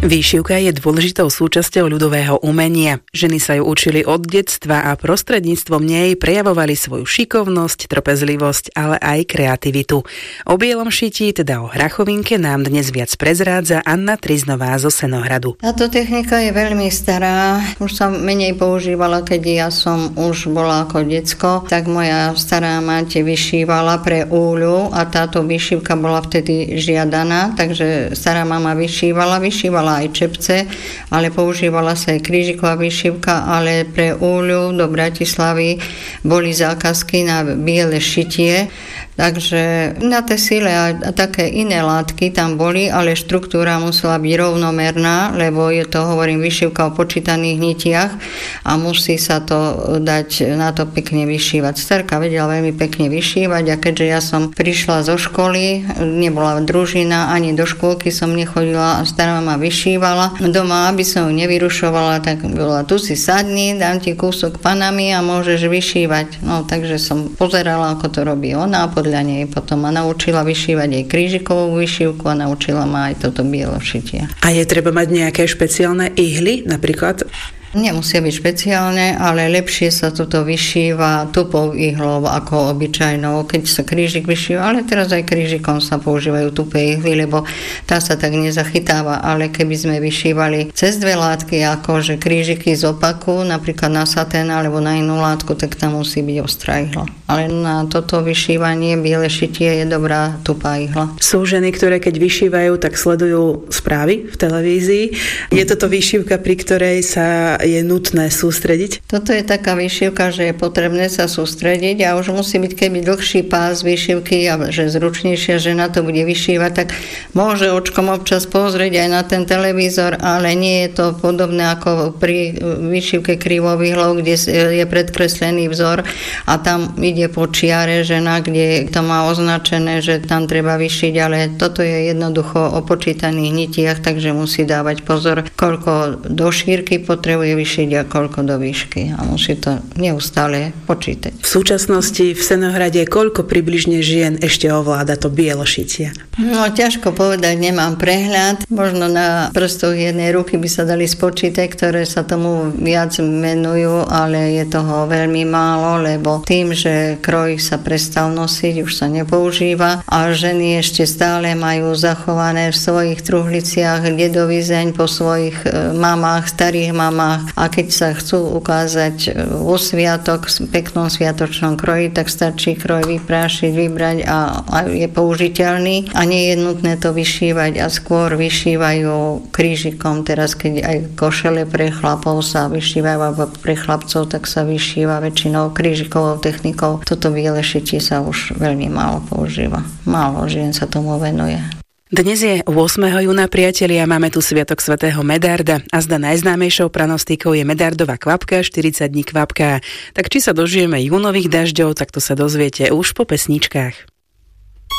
Výšivka je dôležitou súčasťou ľudového umenia. Ženy sa ju učili od detstva a prostredníctvom nej prejavovali svoju šikovnosť, trpezlivosť, ale aj kreativitu. O bielom šití, teda o hrachovinke, nám dnes viac prezrádza Anna Triznová zo Senohradu. Táto technika je veľmi stará, už sa menej používala, keď ja som už bola ako decko, tak moja stará mať vyšívala pre úľu a táto výšivka bola vtedy žiadaná, takže stará mama vyšívala aj čepce, ale používala sa aj krížiková výšivka, ale pre úľu do Bratislavy boli zákazky na biele šitie, takže na tej sile a také iné látky tam boli, ale štruktúra musela byť rovnomerná, lebo je to, hovorím, vyšivka o počítaných nitiach a musí sa to dať na to pekne vyšívať. Starka vedela veľmi pekne vyšívať a keďže ja som prišla zo školy, nebola družina, ani do škôlky som nechodila a stará ma vyšívala doma, aby som ju nevyrušovala, tak bola, tu si sadni, dám ti kúsok panami a môžeš vyšívať. No takže som pozerala, ako to robí ona a podľa nej potom ma naučila vyšívať aj krížikovú vyšívku a naučila ma aj toto biele šitie. A je treba mať nejaké špeciálne ihly napríklad? Nemusia byť špeciálne, ale lepšie sa toto vyšíva tupou ihlou ako obyčajnou, keď sa krížik vyšíva, ale teraz aj krížikom sa používajú tupé ihly, lebo tá sa tak nezachytáva, ale keby sme vyšívali cez dve látky, ako že krížiky z opaku, napríklad na satén alebo na inú látku, tak tam musí byť ostrá ihla. Ale na toto vyšívanie biele šitie je dobrá tupá ihla. Sú ženy, ktoré keď vyšívajú, tak sledujú správy v televízii. Je toto výšivka, pri ktorej sa je nutné sústrediť? Toto je taká výšivka, že je potrebné sa sústrediť a už musí byť, keby dlhší pás výšivky a že zručnejšia žena to bude vyšívať, tak môže očkom občas pozrieť aj na ten televízor, ale nie je to podobné ako pri výšivke krivou ihlou, kde je predkreslený vzor a tam ide po čiare žena, kde to má označené, že tam treba vyšiť, ale toto je jednoducho o počítaných nitiach, takže musí dávať pozor, koľko do šírky potrebuje vyšiť a koľko do výšky a musí to neustále počítať. V súčasnosti v Senohrade koľko približne žien ešte ovláda to biele šitie? No ťažko povedať, nemám prehľad. Možno na prstoch jednej ruky by sa dali spočítať, ktoré sa tomu viac menujú, ale je toho veľmi málo, lebo tým, že kroj sa prestal nosiť, už sa nepoužíva a ženy ešte stále majú zachované v svojich truhliciach dedový zeň po svojich mamách, starých mamách a keď sa chcú ukázať vo sviatok, v peknom sviatočnom kroji, tak stačí kroj vyprášiť, vybrať a je použiteľný a nie je nutné to vyšívať a skôr vyšívajú krížikom. Teraz keď aj košele pre chlapov sa vyšívajú alebo pre chlapcov, tak sa vyšíva väčšinou krížikovou technikou. Toto biele šitie sa už veľmi málo používa. Málo žien sa tomu venuje. Dnes je 8. júna, priatelia, máme tu sviatok svätého Medarda a zda najznámejšou pranostikou je Medardova kvapka, 40 dní kvapka. Tak či sa dožijeme júnových dažďov, tak to sa dozviete už po pesničkách.